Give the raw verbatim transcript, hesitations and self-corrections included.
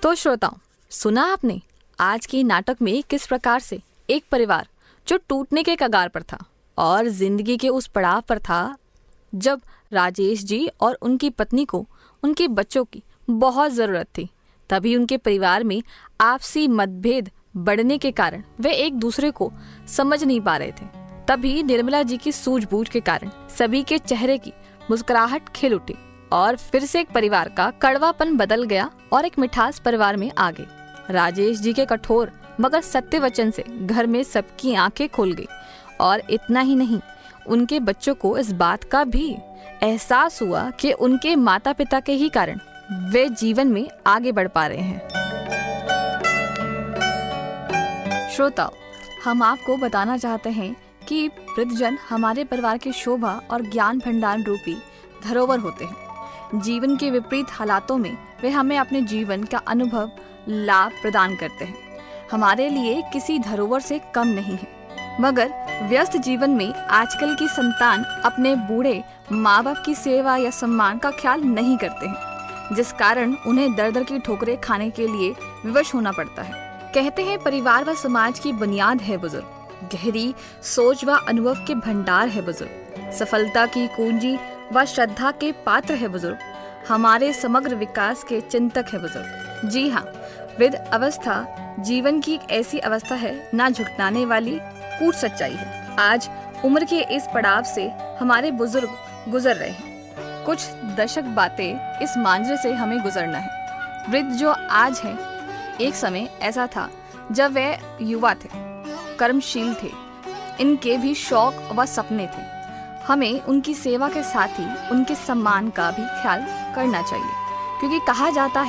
तो श्रोताओं, सुना आपने आज के नाटक में किस प्रकार से एक परिवार जो टूटने के कगार पर था और जिंदगी के उस पड़ाव पर था जब राजेश जी और उनकी पत्नी को उनके बच्चों की बहुत जरूरत थी, तभी उनके परिवार में आपसी मतभेद बढ़ने के कारण वे एक दूसरे को समझ नहीं पा रहे थे। तभी निर्मला जी की सूझबूझ के कारण सभी के चेहरे की मुस्कुराहट खिल उठी और फिर से एक परिवार का कड़वापन बदल गया और एक मिठास परिवार में आ गई। राजेश जी के कठोर मगर सत्य वचन से घर में सबकी आंखें खुल गई और इतना ही नहीं, उनके बच्चों को इस बात का भी एहसास हुआ कि उनके माता पिता के ही कारण वे जीवन में आगे बढ़ पा रहे हैं। श्रोताओ, हम आपको बताना चाहते हैं कि वृद्धजन हमारे परिवार की शोभा और ज्ञान भंडार रूपी धरोहर होते हैं। जीवन के विपरीत हालातों में वे हमें अपने जीवन का अनुभव लाभ प्रदान करते हैं। हमारे लिए किसी धरोहर से कम नहीं है, मगर व्यस्त जीवन में आजकल की संतान अपने बूढ़े माँ बाप की सेवा या सम्मान का ख्याल नहीं करते हैं, जिस कारण उन्हें दर दर की ठोकरें खाने के लिए विवश होना पड़ता है। कहते हैं परिवार व समाज की बुनियाद है बुजुर्ग, गहरी सोच व अनुभव के भंडार है बुजुर्ग, सफलता की कुंजी व श्रद्धा के पात्र है बुजुर्ग, हमारे समग्र विकास के चिंतक है बुजुर्ग। जी हाँ, वृद्ध अवस्था जीवन की एक ऐसी अवस्था है ना झुकनाने वाली कूट सच्चाई है। आज उम्र के इस पड़ाव से हमारे बुजुर्ग गुजर रहे हैं। कुछ दशक बातें इस मांझरे से हमें गुजरना है। वृद्ध जो आज है, एक समय ऐसा था जब वे युवा थे, कर्मशील थे, इनके भी शौक व सपने थे। हमें उनकी सेवा के साथ ही उनके सम्मान का भी ख्याल करना चाहिए, क्योंकि कहा जाता है